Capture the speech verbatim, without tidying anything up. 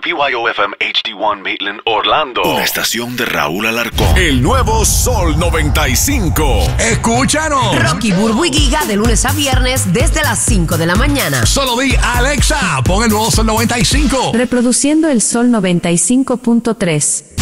B Y O F M H D uno Maitland, Orlando. Una estación de Raúl Alarcón. El nuevo Sol noventa y cinco. Escúchanos. Rocky, Burbu y Giga de lunes a viernes desde las cinco de la mañana. Solo di Alexa, pon el nuevo Sol noventa y cinco. Reproduciendo el Sol noventa y cinco punto tres.